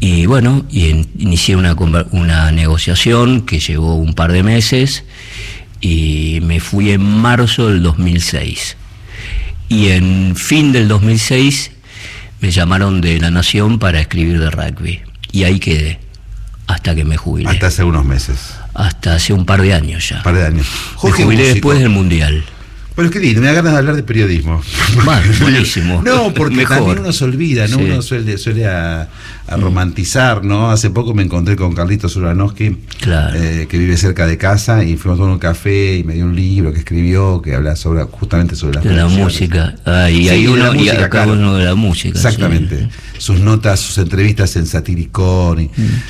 Y bueno, inicié una negociación que llevó un par de meses y me fui en marzo del 2006. Y en fin del 2006 me llamaron de La Nación para escribir de rugby. Y ahí quedé, hasta que me jubilé. Hasta hace unos meses. Hasta hace un par de años ya. Un par de años. Jorge, me jubilé después del Mundial. Pero es que lindo, me da ganas de hablar de periodismo. Bueno, buenísimo. No, porque mejor. También uno se olvida, ¿no? Sí. Uno suele a romantizar, ¿no? Hace poco me encontré con Carlitos Uranowski, claro. Que vive cerca de casa, y fuimos a tomar un café y me dio un libro que escribió que habla justamente sobre la música. Y hay uno y acá claro. Uno de la música. Exactamente. Sí. Sus notas, sus entrevistas en Satiricón.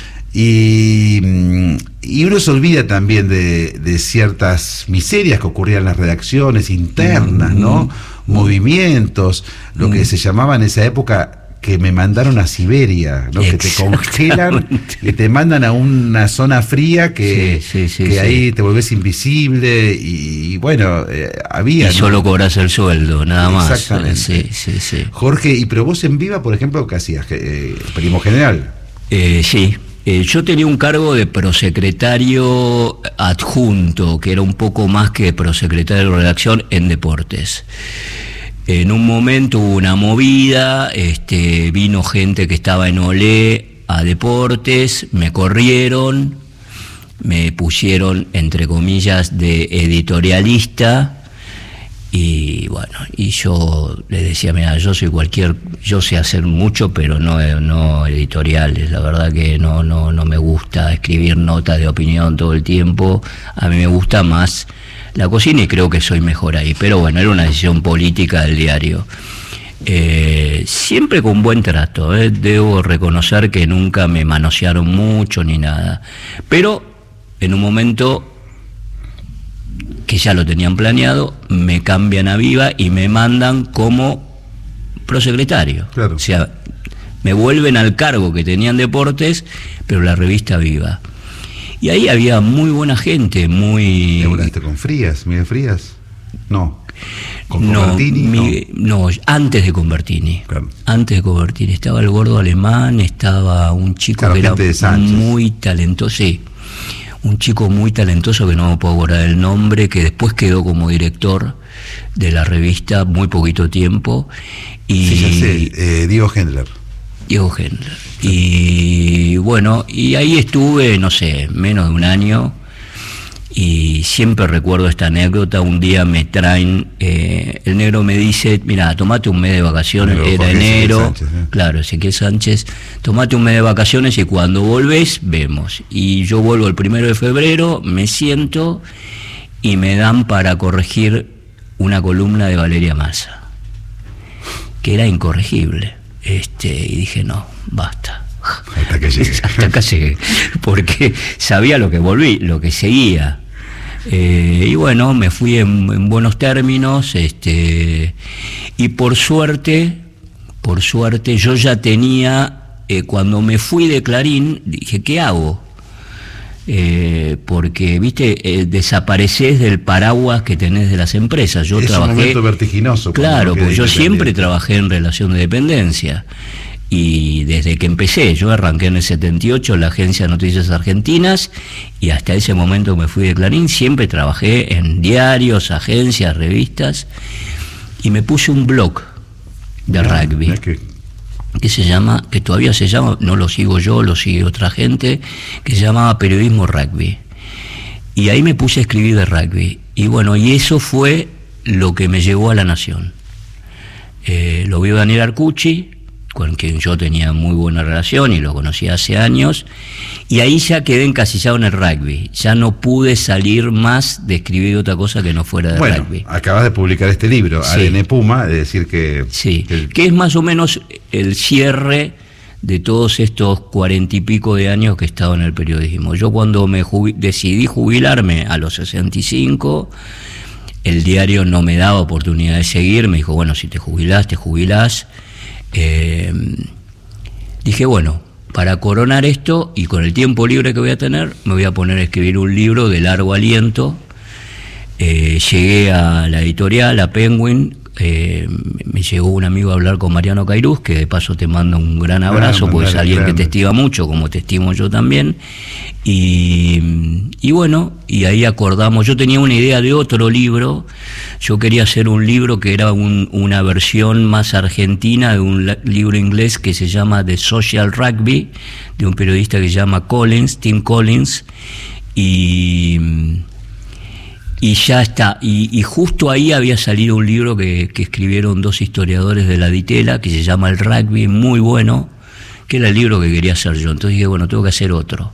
Y uno se olvida también de ciertas miserias que ocurrían en las redacciones internas, ¿no? Movimientos, lo que se llamaba en esa época que me mandaron a Siberia, ¿no? Que te congelan, que te mandan a una zona fría que ahí te volvés invisible y bueno, había... Y solo cobras el sueldo, nada más. Exactamente. Sí. Jorge, pero vos en Viva, por ejemplo, ¿qué hacías? ¿Primo general? Sí. Yo tenía un cargo de prosecretario adjunto, que era un poco más que prosecretario de redacción en deportes. En un momento hubo una movida, vino gente que estaba en Olé a deportes, me corrieron, me pusieron, entre comillas, de editorialista. Y bueno, y yo le decía, mira, yo sé hacer mucho, pero no editoriales. La verdad que no me gusta escribir notas de opinión todo el tiempo. A mí me gusta más la cocina y creo que soy mejor ahí. Pero bueno, era una decisión política del diario. Siempre con buen trato, debo reconocer que nunca me manosearon mucho ni nada. Pero en un momento que ya lo tenían planeado, me cambian a Viva y me mandan como prosecretario. Claro. O sea, me vuelven al cargo que tenían deportes, pero la revista Viva. Y ahí había muy buena gente, muy... ¿Te volaste con Frías, Miguel Frías? No. ¿Con Convertini? No, antes de Convertini. Claro. Antes de Convertini. Estaba el gordo alemán, estaba un chico que era muy talentoso, sí. Un chico muy talentoso que no me puedo acordar el nombre, que después quedó como director de la revista muy poquito tiempo. Y sí, ya sé, Diego Hendler. Y bueno, y ahí estuve, no sé, menos de un año, y siempre recuerdo esta anécdota. Un día me traen, el negro me dice, mira, tomate un mes de vacaciones, era enero, Sánchez, claro, Ezequiel Sánchez, tomate un mes de vacaciones y cuando volvés, vemos. Y yo vuelvo el 1 de febrero, me siento y me dan para corregir una columna de Valeria Massa, que era incorregible. Y dije, no, basta. Hasta que llegué. Hasta acá llegué, porque sabía lo que seguía. Y bueno, me fui en buenos términos, y por suerte yo ya tenía, cuando me fui de Clarín, dije, ¿qué hago? Porque, viste, desapareces del paraguas que tenés de las empresas. Yo trabajé, un momento vertiginoso. Claro, porque yo siempre trabajé en relación de dependencia. Y desde que empecé, yo arranqué en el 78 en la Agencia de Noticias Argentinas, y hasta ese momento me fui de Clarín, siempre trabajé en diarios, agencias, revistas, y me puse un blog de rugby, que se llama, que todavía se llama, no lo sigo yo, lo sigue otra gente, que se llamaba Periodismo Rugby. Y ahí me puse a escribir de rugby. Y bueno, y eso fue lo que me llevó a La Nación. Lo vio Daniel Arcucci, con quien yo tenía muy buena relación y lo conocía hace años, y ahí ya quedé encasillado en el rugby. Ya no pude salir más de escribir otra cosa que no fuera de rugby. Acabas de publicar este libro, sí. ADN Puma, es decir que... Sí, que es más o menos el cierre de todos estos 40 y pico de años que he estado en el periodismo. Yo cuando decidí jubilarme a los 65... el diario no me daba oportunidad de seguir, me dijo, bueno, si te jubilás, te jubilás. Dije, bueno, para coronar esto y con el tiempo libre que voy a tener, me voy a poner a escribir un libro de largo aliento. Llegué a la editorial, a Penguin, me llegó un amigo a hablar con Mariano Cairuz, que de paso te mando un gran abrazo, porque es alguien que te estima mucho, como te estimo yo también. Y bueno, y ahí acordamos, yo tenía una idea de otro libro, yo quería hacer un libro que era una versión más argentina de un libro inglés que se llama The Social Rugby, de un periodista que se llama Tim Collins, y ya está, y justo ahí había salido un libro que escribieron 2 historiadores de la Ditela, que se llama El Rugby, muy bueno, que era el libro que quería hacer yo. Entonces dije, bueno, tengo que hacer otro.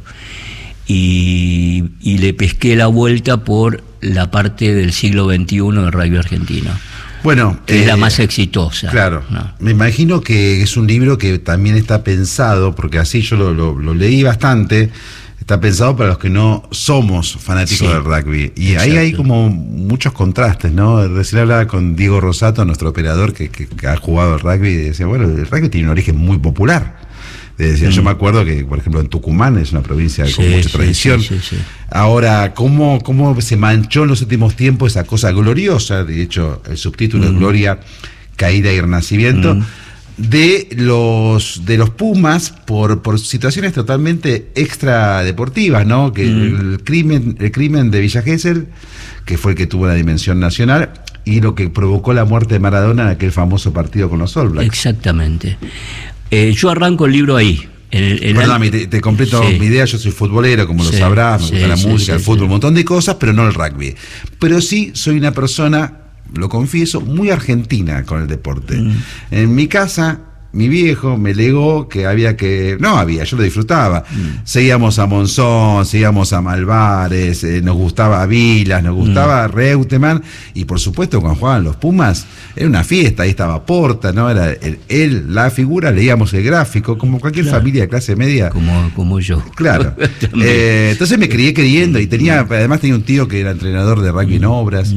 Y le pesqué la vuelta por la parte del siglo XXI del rugby argentino. Bueno, que es la más exitosa. Claro, ¿no? Me imagino que es un libro que también está pensado, porque así yo lo leí bastante. Está pensado para los que no somos fanáticos del rugby. Y exacto. Ahí hay como muchos contrastes, ¿no? Recién hablaba con Diego Rosato, nuestro operador, que ha jugado al rugby, y decía, bueno, el rugby tiene un origen muy popular. Decía, yo me acuerdo que, por ejemplo, en Tucumán es una provincia con mucha tradición. Sí. Ahora, ¿cómo se manchó en los últimos tiempos esa cosa gloriosa? De hecho, el subtítulo es Gloria, Caída y Renacimiento. De los Pumas por situaciones totalmente extradeportivas, ¿no? Que el crimen de Villa Gesell, que fue el que tuvo la dimensión nacional, y lo que provocó la muerte de Maradona en aquel famoso partido con los All Blacks. Exactamente. Yo arranco el libro ahí. Perdóname, te completo mi idea. Yo soy futbolero, como lo sabrás, me gusta la música, el fútbol, un montón de cosas, pero no el rugby. Pero sí soy una persona, lo confieso, muy argentina con el deporte. En mi casa, mi viejo me legó que yo lo disfrutaba. Seguíamos a Monzón, seguíamos a Malvares, nos gustaba Vilas, nos gustaba Reutemann, y por supuesto cuando jugaban los Pumas, era una fiesta, ahí estaba Porta, ¿no? Era él, la figura, leíamos el gráfico, como cualquier familia de clase media. Como yo. Claro. Entonces me crié queriendo, y además tenía un tío que era entrenador de rugby en Obras.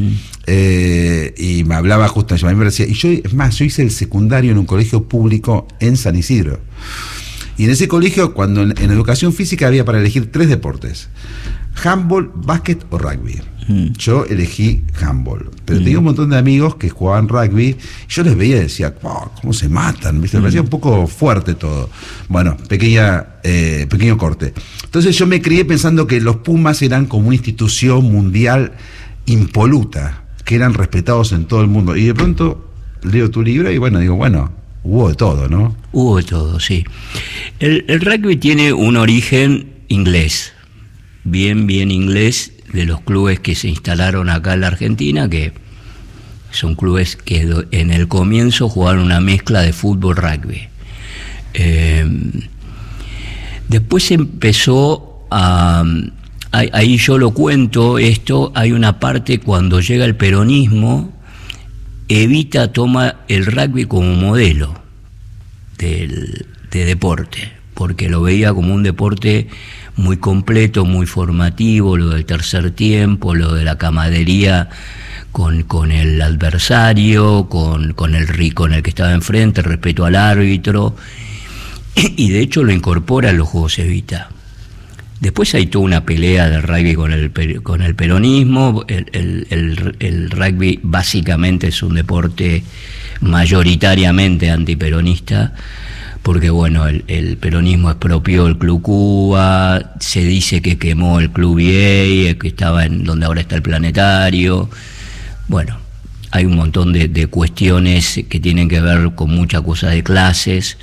Y me hablaba justo, a mí me decía, y yo hice el secundario en un colegio público en San Isidro, y en ese colegio, cuando en educación física había para elegir 3 deportes: handball, básquet o rugby. Yo elegí handball, pero tenía un montón de amigos que jugaban rugby, y yo les veía y decía, wow, cómo se matan, ¿viste? Me parecía un poco fuerte todo. Bueno, pequeño corte. Entonces yo me crié pensando que los Pumas eran como una institución mundial impoluta, que eran respetados en todo el mundo, y de pronto leo tu libro y digo, hubo de todo, ¿no? Hubo de todo, sí. El rugby tiene un origen inglés, bien inglés, de los clubes que se instalaron acá en la Argentina, que son clubes que en el comienzo jugaron una mezcla de fútbol-rugby. Después empezó a... Ahí yo lo cuento, hay una parte cuando llega el peronismo, Evita toma el rugby como modelo de deporte, porque lo veía como un deporte muy completo, muy formativo, lo del tercer tiempo, lo de la camaradería con el adversario, con el que estaba enfrente, el respeto al árbitro, y de hecho lo incorpora a los Juegos Evita. Después hay toda una pelea del rugby con el peronismo. El rugby básicamente es un deporte mayoritariamente antiperonista, porque el peronismo expropió el Club Cuba, se dice que quemó el Club VA, que estaba en donde ahora está el Planetario. Bueno, hay un montón de cuestiones que tienen que ver con muchas cosas de clases.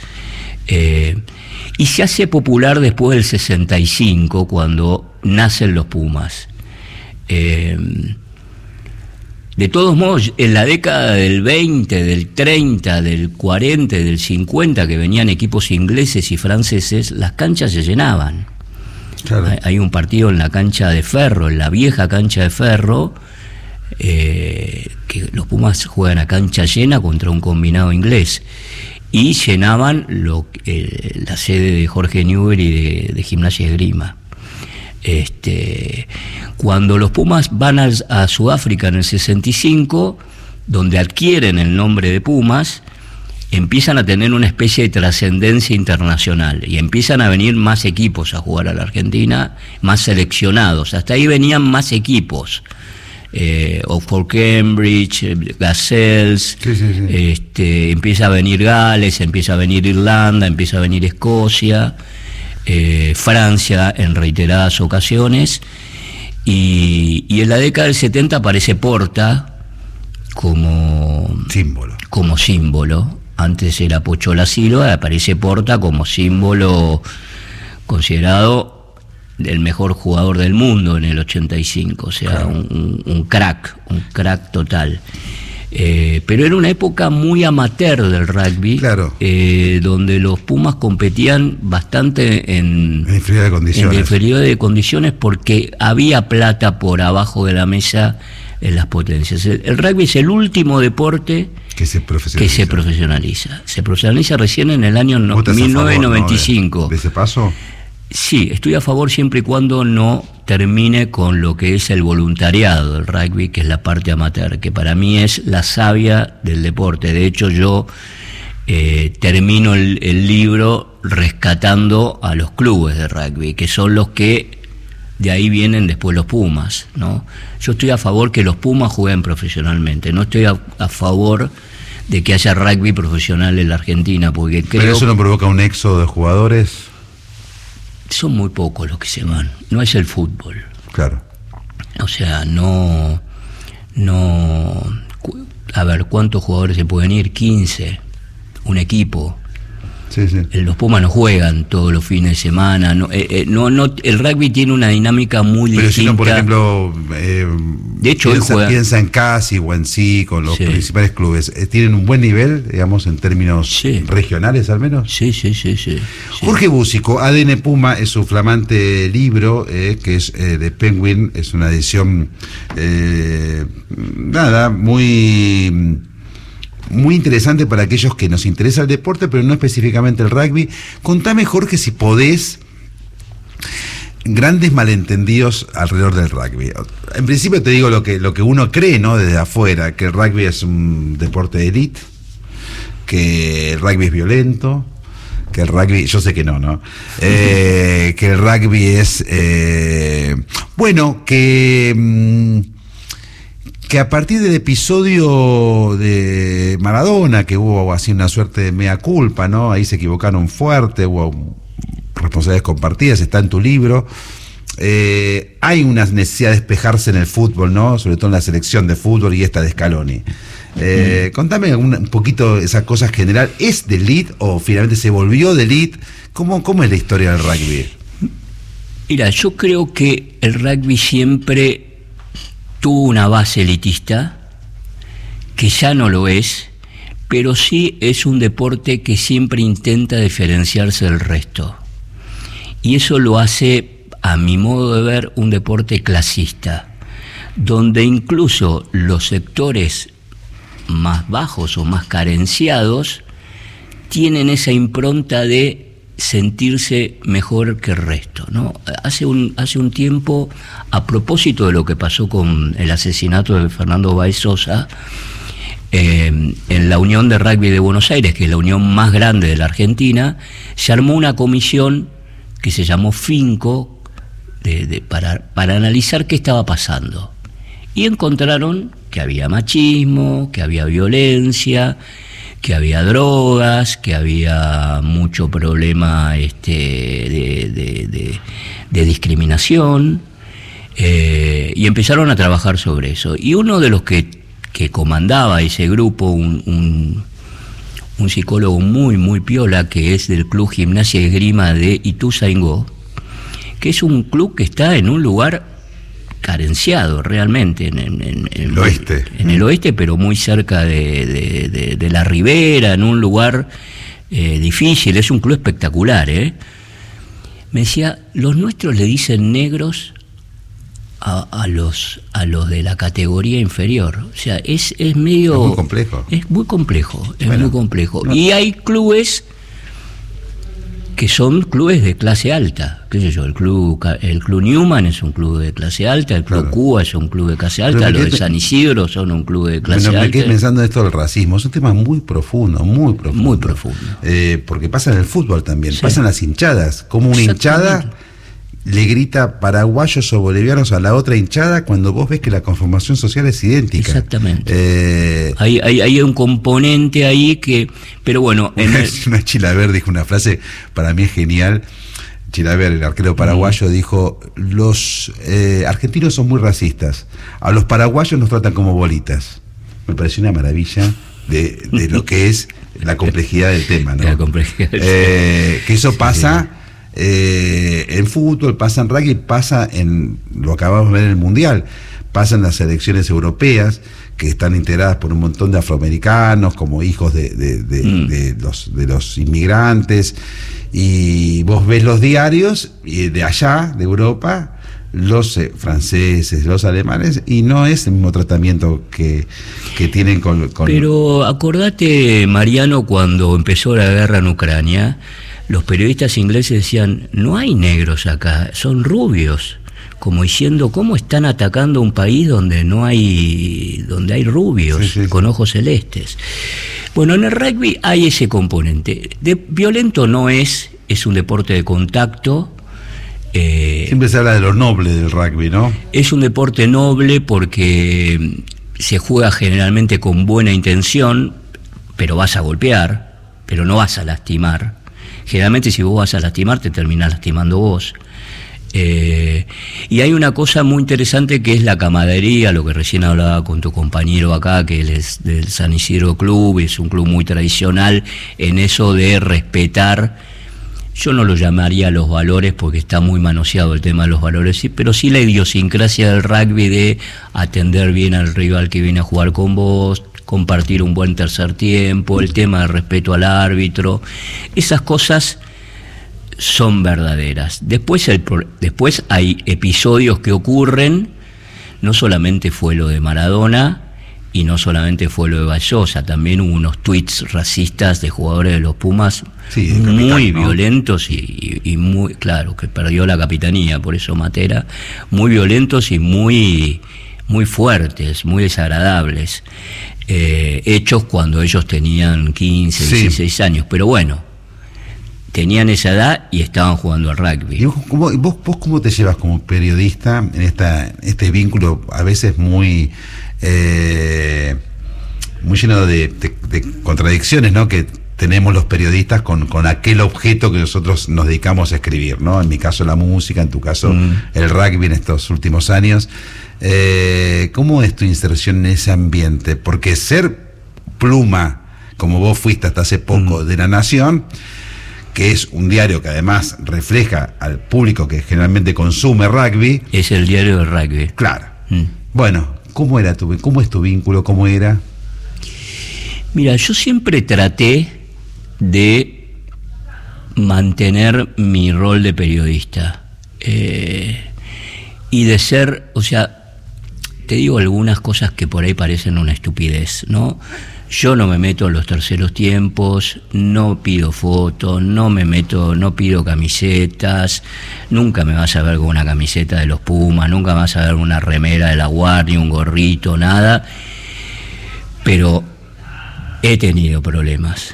Y se hace popular después del 65, cuando nacen los Pumas. De todos modos, en la década del 20, del 30, del 40, del 50, que venían equipos ingleses y franceses, las canchas se llenaban. Claro. Hay un partido en la cancha de Ferro, en la vieja cancha de Ferro, que los Pumas juegan a cancha llena contra un combinado inglés. Y llenaban la sede de Jorge Newbery y de Gimnasia y Esgrima. Cuando los Pumas van a Sudáfrica en el 65, donde adquieren el nombre de Pumas, empiezan a tener una especie de trascendencia internacional y empiezan a venir más equipos a jugar a la Argentina, más seleccionados. Hasta ahí venían más equipos. Oxford Cambridge, Gazelles, empieza a venir Gales, empieza a venir Irlanda, empieza a venir Escocia, Francia en reiteradas ocasiones, y en la década del 70 aparece Porta como símbolo. Antes era Pochola Silva, aparece Porta como símbolo, considerado el mejor jugador del mundo en el 85, o sea, un crack total. Pero era una época muy amateur del rugby, donde los Pumas competían bastante en inferioridad de condiciones, porque había plata por abajo de la mesa en las potencias. El rugby es el último deporte que se profesionaliza. Se profesionaliza recién en el año 1995. ¿no? ¿De ese paso? Sí, estoy a favor siempre y cuando no termine con lo que es el voluntariado del rugby, que es la parte amateur, que para mí es la savia del deporte. De hecho, yo termino el libro rescatando a los clubes de rugby, que son los que de ahí vienen después los Pumas, ¿no? Yo estoy a favor que los Pumas jueguen profesionalmente, no estoy a favor de que haya rugby profesional en la Argentina, porque creo... ¿Pero eso no provoca un éxodo de jugadores? Son muy pocos los que se van, no es el fútbol. Claro. O sea, no, a ver, ¿cuántos jugadores se pueden ir? 15, un equipo. Sí. Los Pumas no juegan todos los fines de semana, el rugby tiene una dinámica muy distinta. Pero si no, por ejemplo, de hecho, piensa en Casi o en Sí, con los principales clubes, ¿tienen un buen nivel, digamos, en términos regionales al menos? Sí. Jorge Búzico, ADN Puma es su flamante libro, que es de Penguin, es una edición muy interesante para aquellos que nos interesa el deporte, pero no específicamente el rugby. Contame, Jorge, si podés, grandes malentendidos alrededor del rugby. En principio te digo lo que uno cree, ¿no?, desde afuera, que el rugby es un deporte de élite, que el rugby es violento, que el rugby, yo sé que no, que el rugby es que a partir del episodio de Maradona, que hubo así una suerte de mea culpa, ¿no? Ahí se equivocaron fuerte, hubo responsabilidades compartidas, está en tu libro. Hay una necesidad de despejarse en el fútbol, ¿no? Sobre todo en la selección de fútbol y esta de Scaloni. Contame un poquito esa cosa general. ¿Es de elite o finalmente se volvió de elite? ¿Cómo es la historia del rugby? Mira, yo creo que el rugby siempre tuvo una base elitista, que ya no lo es, pero sí es un deporte que siempre intenta diferenciarse del resto. Y eso lo hace, a mi modo de ver, un deporte clasista, donde incluso los sectores más bajos o más carenciados tienen esa impronta de sentirse mejor que el resto, ¿no? Hace un tiempo, a propósito de lo que pasó con el asesinato de Fernando Báez Sosa, en la Unión de Rugby de Buenos Aires, que es la unión más grande de la Argentina, se armó una comisión que se llamó FINCO para analizar qué estaba pasando. Y encontraron que había machismo, que había violencia, que había drogas, que había mucho problema de discriminación, y empezaron a trabajar sobre eso. Y uno de los que comandaba ese grupo, un psicólogo muy piola, que es del Club Gimnasia y Esgrima de Ituzaingó, que es un club que está en un lugar carenciado realmente en el oeste. En el oeste, pero muy cerca de la ribera, en un lugar difícil. Es un club espectacular, Me decía, los nuestros le dicen negros a los de la categoría inferior. O sea, es medio... Es muy complejo. Es muy complejo. No. Y hay clubes que son clubes de clase alta, qué sé yo, el club Newman es un club de clase alta, el club Cuba es un club de clase alta, los de San Isidro son un club de clase alta. Me quedé pensando en esto del racismo, es un tema muy profundo. Muy profundo. Porque pasa en el fútbol también, pasan las hinchadas, como una hinchada le grita paraguayos o bolivianos a la otra hinchada cuando vos ves que la conformación social es idéntica. Exactamente. Hay un componente ahí que... Pero bueno... Una Chilaver dijo una frase, para mí es genial. Chilaver, el arquero paraguayo, dijo: los argentinos son muy racistas, a los paraguayos nos tratan como bolitas. Me pareció una maravilla de lo que es la complejidad del tema, ¿no? La complejidad del tema. Que eso pasa en fútbol, pasa en rugby, pasa en, lo acabamos de ver en el Mundial, pasa en las selecciones europeas, que están integradas por un montón de afroamericanos como hijos de los inmigrantes, y vos ves los diarios de allá, de Europa, los franceses, los alemanes, y no es el mismo tratamiento que tienen con... Pero acordate, Mariano, cuando empezó la guerra en Ucrania, los periodistas ingleses decían: no hay negros acá, son rubios, como diciendo, ¿cómo están atacando un país donde hay rubios, con ojos celestes? Bueno, en el rugby hay ese componente. Violento no es un deporte de contacto. Siempre se habla de lo noble del rugby, ¿no? Es un deporte noble porque se juega generalmente con buena intención, pero vas a golpear, pero no vas a lastimar. Generalmente si vos vas a lastimar, te terminás lastimando vos. Y hay una cosa muy interesante que es la camaradería, lo que recién hablaba con tu compañero acá, que él es del San Isidro Club, es un club muy tradicional en eso de respetar. Yo no lo llamaría los valores porque está muy manoseado el tema de los valores, pero sí la idiosincrasia del rugby de atender bien al rival que viene a jugar con vos, compartir un buen tercer tiempo, el tema de respeto al árbitro. Esas cosas son verdaderas. Después hay episodios que ocurren, no solamente fue lo de Maradona y no solamente fue lo de Vallosa, también hubo unos tweets racistas de jugadores de los Pumas, muy violentos y muy, claro, que perdió la capitanía, por eso Matera, muy violentos y muy fuertes, muy desagradables, hechos cuando ellos tenían 15, 16 años, pero bueno, tenían esa edad y estaban jugando al rugby. ¿Y vos cómo te llevas como periodista en este vínculo a veces muy lleno de contradicciones, ¿no?, que tenemos los periodistas con aquel objeto que nosotros nos dedicamos a escribir, ¿no? En mi caso la música, en tu caso el rugby en estos últimos años. ¿Cómo es tu inserción en ese ambiente? Porque ser pluma, como vos fuiste hasta hace poco, de La Nación, que es un diario que además refleja al público que generalmente consume rugby. Es el diario del rugby. Claro. Bueno, ¿cómo es tu vínculo? ¿Cómo era? Mira, yo siempre traté de mantener mi rol de periodista y de ser, o sea, te digo algunas cosas que por ahí parecen una estupidez, ¿no? Yo no me meto en los terceros tiempos, no pido fotos, no pido camisetas, nunca me vas a ver con una camiseta de los Pumas, nunca me vas a ver una remera de la Guardia, un gorrito, nada, pero he tenido problemas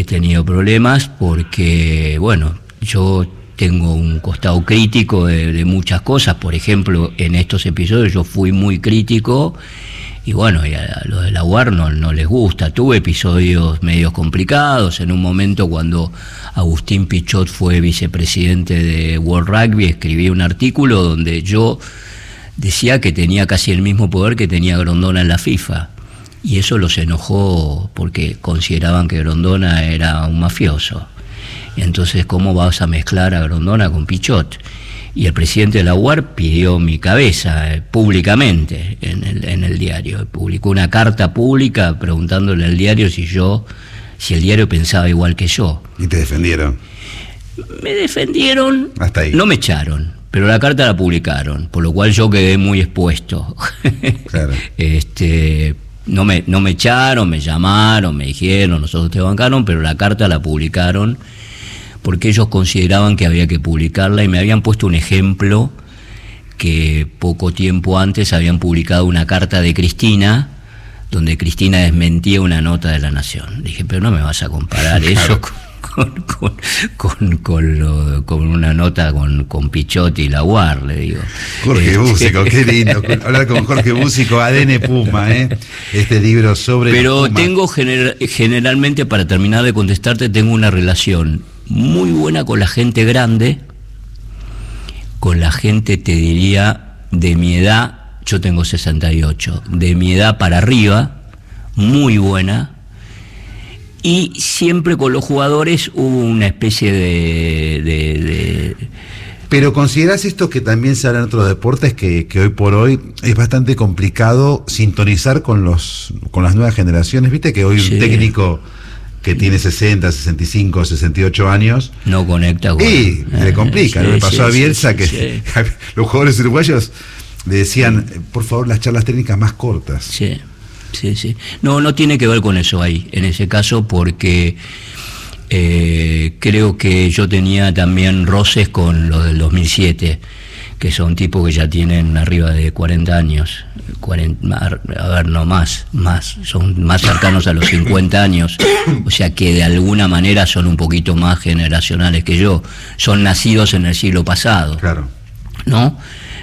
porque, bueno, yo tengo un costado crítico de muchas cosas. Por ejemplo, en estos episodios yo fui muy crítico y bueno, y a los de la UAR no les gusta. Tuve episodios medios complicados. En un momento, cuando Agustín Pichot fue vicepresidente de World Rugby, escribí un artículo donde yo decía que tenía casi el mismo poder que tenía Grondona en la FIFA. Y eso los enojó porque consideraban que Grondona era un mafioso. Y entonces, ¿cómo vas a mezclar a Grondona con Pichot? Y el presidente de la UAR pidió mi cabeza públicamente en el diario. Publicó una carta pública preguntándole al diario si el diario pensaba igual que yo. ¿Y te defendieron? Me defendieron. Hasta ahí. No me echaron, pero la carta la publicaron, por lo cual yo quedé muy expuesto. Claro. No me echaron, me llamaron, me dijeron, nosotros te bancaron, pero la carta la publicaron porque ellos consideraban que había que publicarla y me habían puesto un ejemplo que poco tiempo antes habían publicado una carta de Cristina donde Cristina desmentía una nota de La Nación. Dije, pero no me vas a comparar eso con una nota con Pichotti y Laguar, le digo. Jorge Búsico, qué lindo hablar con Jorge Búsico, ADN Puma, este libro sobre pero los Pumas. Tengo generalmente, para terminar de contestarte, tengo una relación muy buena con la gente grande, con la gente, te diría, de mi edad. Yo tengo 68, de mi edad para arriba, muy buena, y siempre con los jugadores hubo una especie de... Pero ¿considerás esto que también se habla en otros deportes, que hoy por hoy es bastante complicado sintonizar con las nuevas generaciones? Viste que hoy un técnico que tiene 60, 65, 68 años no conecta con... Y le complica, ¿no? Le pasó a Bielsa que los jugadores uruguayos le decían, por favor, las charlas técnicas más cortas. Sí. No tiene que ver con eso ahí, en ese caso, porque creo que yo tenía también roces con los del 2007, que son tipos que ya tienen arriba de 40 años, 40, a ver, no más, son más cercanos a los 50 años, o sea que de alguna manera son un poquito más generacionales que yo, son nacidos en el siglo pasado, claro, ¿no?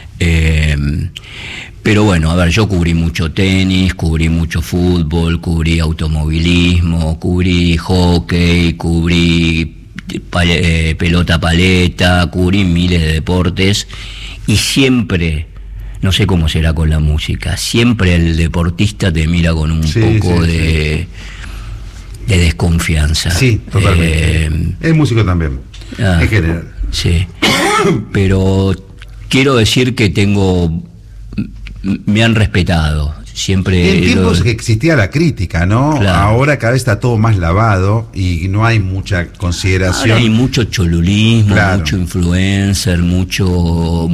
Pero bueno, a ver, yo cubrí mucho tenis, cubrí mucho fútbol, cubrí automovilismo, cubrí hockey, cubrí pelota paleta, cubrí miles de deportes, y siempre, no sé cómo será con la música, siempre el deportista te mira con un poco de desconfianza. Sí, totalmente. El músico también, en general. Sí, pero quiero decir que me han respetado. Siempre. En tiempos que existía la crítica, ¿no? Claro. Ahora cada vez está todo más lavado y no hay mucha consideración. Ahora hay mucho cholulismo, claro, mucho influencer, mucho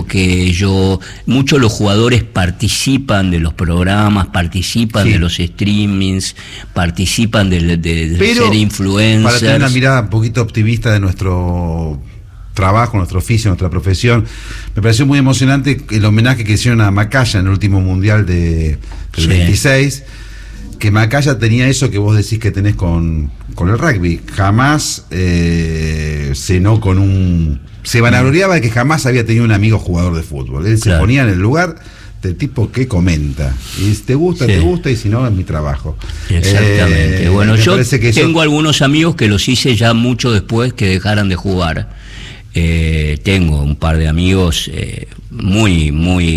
los jugadores participan de los programas, participan de los streamings, participan de ser influencers. Para tener una mirada un poquito optimista de nuestro trabajo, nuestro oficio, nuestra profesión, me pareció muy emocionante el homenaje que hicieron a Macaya en el último mundial del 26, que Macaya tenía eso que vos decís que tenés con el rugby, jamás cenó con se vanagloriaba de que jamás había tenido un amigo jugador de fútbol, él se ponía en el lugar del tipo que comenta, y te gusta, y si no, es mi trabajo. Exactamente. Bueno, yo tengo algunos amigos que los hice ya mucho después que dejaran de jugar. Tengo un par de amigos muy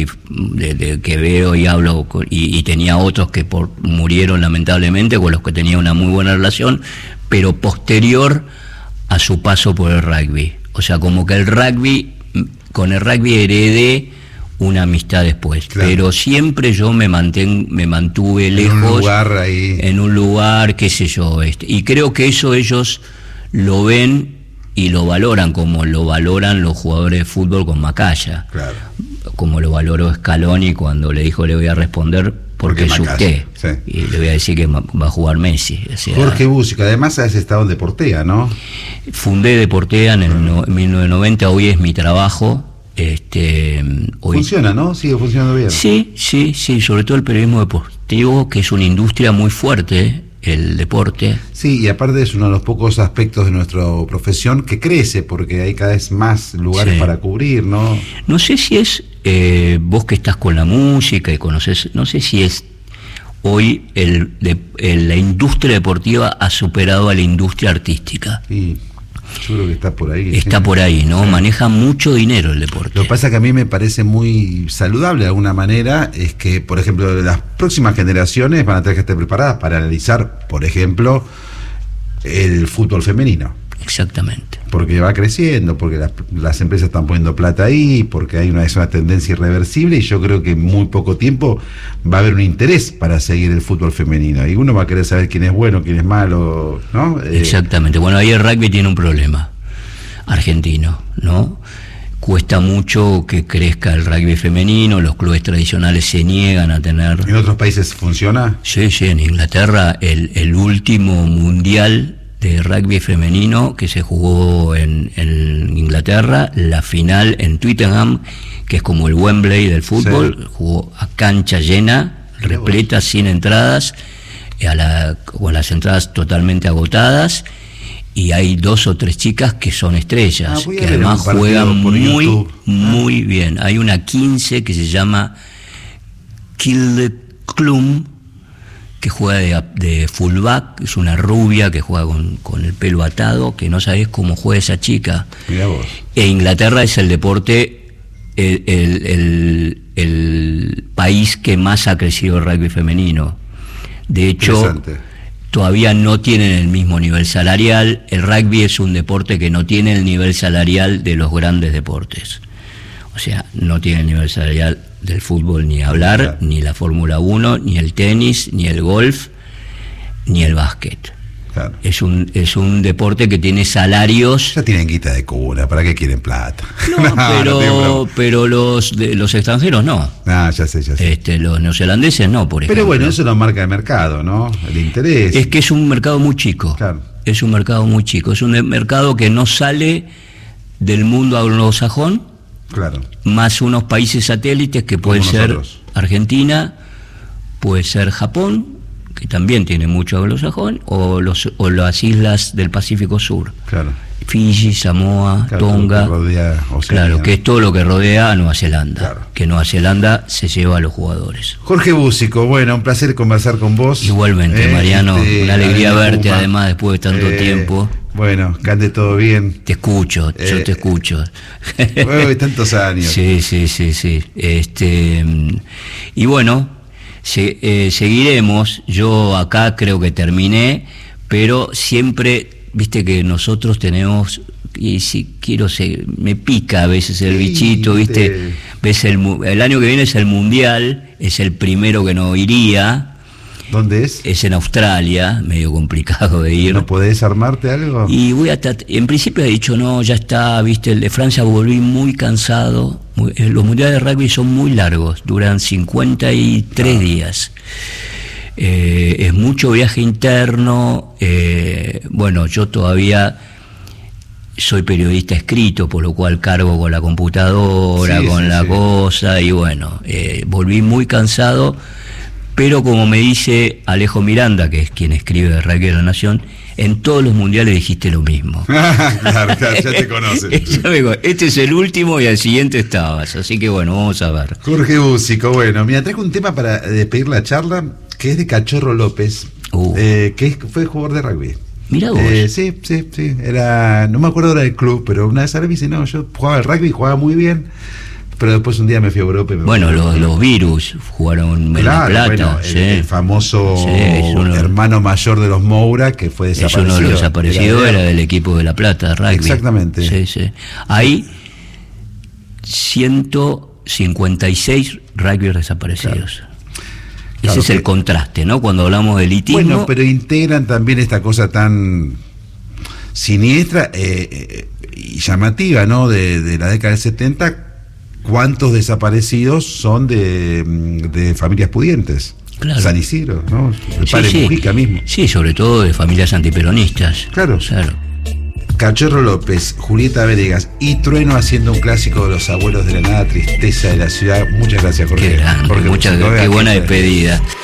que veo y hablo y tenía otros que murieron lamentablemente, con los que tenía una muy buena relación, pero posterior a su paso por el rugby. O sea, como que con el rugby heredé una amistad después, claro, pero siempre yo me mantuve lejos, en un lugar, qué sé yo, y creo que eso ellos lo ven y lo valoran como lo valoran los jugadores de fútbol con Macaya, claro, como lo valoró Scaloni cuando le dijo le voy a responder porque es usted, y le voy a decir que va a jugar Messi. O sea, Jorge Búsico, además has estado en Deportea, ¿no? Fundé Deportea en 1990, hoy es mi trabajo. Hoy funciona, ¿no? Sigue funcionando bien. Sí, sobre todo el periodismo deportivo, que es una industria muy fuerte, el deporte. Sí, y aparte es uno de los pocos aspectos de nuestra profesión que crece, porque hay cada vez más lugares para cubrir, ¿no? No sé si es, vos que estás con la música y conoces, no sé si es hoy la industria deportiva ha superado a la industria artística. Sí. Yo creo que está por ahí. Está por ahí, ¿no? Sí. Maneja mucho dinero el deporte. Lo que pasa que a mí me parece muy saludable de alguna manera, es que, por ejemplo, las próximas generaciones van a tener que estar preparadas para analizar, por ejemplo, el fútbol femenino. Exactamente. Porque va creciendo, porque las empresas están poniendo plata ahí, porque hay una tendencia irreversible, y yo creo que en muy poco tiempo va a haber un interés para seguir el fútbol femenino, y uno va a querer saber quién es bueno, quién es malo, ¿no? Exactamente. Bueno, ahí el rugby tiene un problema argentino, ¿no? Cuesta mucho que crezca el rugby femenino, los clubes tradicionales se niegan a tener... ¿En otros países funciona? Sí, en Inglaterra el último mundial de rugby femenino que se jugó en Inglaterra, la final en Twickenham, que es como el Wembley del fútbol, jugó a cancha llena, repleta, sin entradas, con las entradas totalmente agotadas, y hay 2 o 3 chicas que son estrellas, voy a que ver además un partido juegan por muy, YouTube. muy bien. Hay una 15 que se llama Klum, que juega de fullback, es una rubia que juega con el pelo atado, que no sabés cómo juega esa chica. Mirá vos. E Inglaterra es el deporte, el país que más ha crecido el rugby femenino. De hecho, todavía no tienen el mismo nivel salarial. El rugby es un deporte que no tiene el nivel salarial de los grandes deportes. O sea, no tiene el nivel salarial del fútbol ni hablar, claro, ni la Fórmula 1, ni el tenis, ni el golf, ni el básquet. Claro. Es un deporte que tiene salarios. Ya tienen guita de cuna, ¿para qué quieren plata? No, pero los extranjeros no. Ah, ya sé. Los neozelandeses no, por ejemplo. Pero bueno, eso lo marca el mercado, ¿no? El interés. Es que es un mercado muy chico. Claro. Es un mercado muy chico. Es un mercado que no sale del mundo anglosajón. Claro. Más unos países satélites que pueden ser Argentina, puede ser Japón, que también tiene mucho anglosajón, o las islas del Pacífico Sur. Claro. Fiji, Samoa, claro, Tonga. Claro, que es todo lo que rodea a Nueva Zelanda. Claro. Que Nueva Zelanda se lleva a los jugadores. Jorge Búsico, bueno, un placer conversar con vos. Igualmente, Mariano, una alegría verte, Puma. Además, después de tanto tiempo. Bueno, que ande todo bien. Te escucho, yo te escucho. Bueno, tantos años. Sí. Y bueno, seguiremos. Yo acá creo que terminé, pero siempre, viste que nosotros tenemos, y si quiero me pica a veces el bichito, viste. Ves el año que viene es el Mundial, es el primero que no iría. ¿Dónde es? Es en Australia, medio complicado de ir. ¿No podés armarte algo? Y en principio he dicho, no, ya está, viste, el de Francia volví muy cansado. Los mundiales de rugby son muy largos, duran 53 días. Es mucho viaje interno. Bueno, yo todavía soy periodista escrito, por lo cual cargo con la computadora, cosa, y bueno, volví muy cansado. Pero como me dice Alejo Miranda, que es quien escribe de Rugby de la Nación, en todos los mundiales dijiste lo mismo. Claro, ya te conocen. Este es el último y al siguiente estabas, así que bueno, vamos a ver. Jorge Búsico, bueno, mira, traigo un tema para despedir la charla, que es de Cachorro López, que fue jugador de rugby. Mira vos. Sí, era, no me acuerdo ahora del club, pero una vez dice, no, yo jugaba al rugby, jugaba muy bien. Pero después un día me fui a Europa. Bueno, los Virus jugaron en La Plata. Bueno, el famoso hermano mayor de los Moura, que fue desaparecido. Es uno de los desaparecidos, era del equipo de La Plata, rugby. Exactamente. Sí. Hay 156 rugby desaparecidos. Claro. Ese es el contraste, ¿no? Cuando hablamos de elitismo. Bueno, pero integran también esta cosa tan siniestra y llamativa, ¿no? De la década del 70. ¿Cuántos desaparecidos son de familias pudientes? Claro. San Isidro, ¿no? El padre Mujica mismo. Sí, sobre todo de familias antiperonistas. Claro. Cachorro López, Julieta Venegas y Trueno haciendo un clásico de los abuelos de la nada, tristeza de la ciudad. Muchas gracias, Jorge. Qué grande, qué buena despedida.